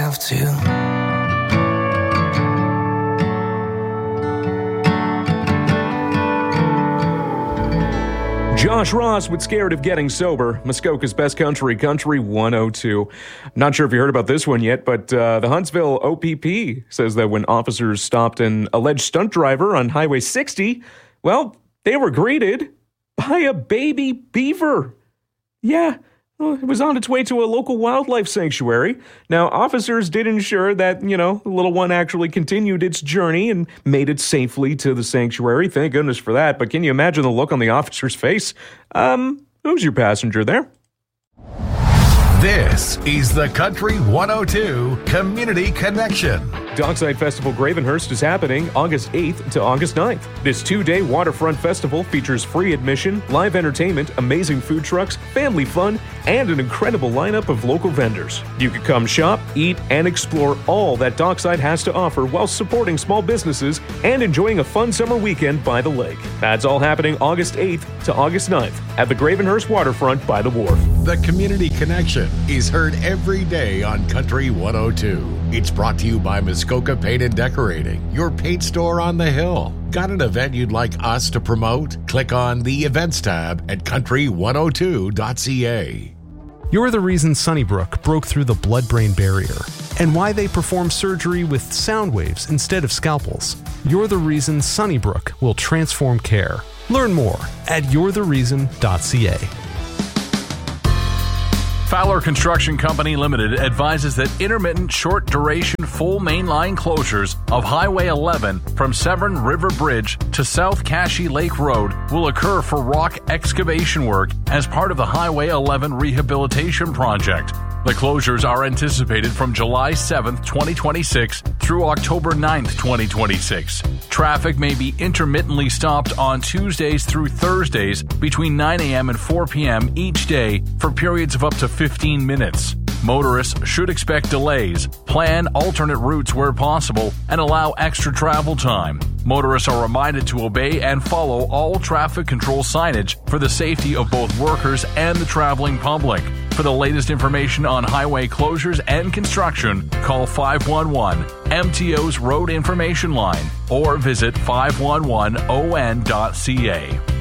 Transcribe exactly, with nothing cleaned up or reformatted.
have to. Josh Ross with Scared of Getting Sober, Muskoka's Best Country, Country one oh two. Not sure if you heard about this one yet, but uh, the Huntsville O P P says that when officers stopped an alleged stunt driver on Highway sixty, well, they were greeted by a baby beaver. Yeah, well, it was on its way to a local wildlife sanctuary. Now, officers did ensure that, you know, the little one actually continued its journey and made it safely to the sanctuary. Thank goodness for that. But can you imagine the look on the officer's face? Um, who's your passenger there? This is the Country one oh two Community Connection. Dockside Festival Gravenhurst is happening August eighth to August ninth. This two-day waterfront festival features free admission, live entertainment, amazing food trucks, family fun, and an incredible lineup of local vendors. You can come shop, eat, and explore all that Dockside has to offer while supporting small businesses and enjoying a fun summer weekend by the lake. That's all happening August eighth to August ninth at the Gravenhurst Waterfront by the wharf. The Community Connection is heard every day on Country one oh two. It's brought to you by Muskoka Paint and Decorating, your paint store on the hill. Got an event you'd like us to promote? Click on the Events tab at country one oh two dot c a. You're the reason Sunnybrook broke through the blood-brain barrier and why they perform surgery with sound waves instead of scalpels. You're the reason Sunnybrook will transform care. Learn more at you're the reason dot c a. Fowler Construction Company Limited advises that intermittent short-duration full mainline closures of Highway eleven from Severn River Bridge to South Cashy Lake Road will occur for rock excavation work as part of the Highway eleven rehabilitation project. The closures are anticipated from July seventh, twenty twenty-six through October ninth, twenty twenty-six. Traffic may be intermittently stopped on Tuesdays through Thursdays between nine a.m. and four p.m. each day for periods of up to fifteen minutes. Motorists should expect delays, plan alternate routes where possible, and allow extra travel time. Motorists are reminded to obey and follow all traffic control signage for the safety of both workers and the traveling public. For the latest information on highway closures and construction, call five one one M T O's Road Information Line or visit five one one O N dot c a.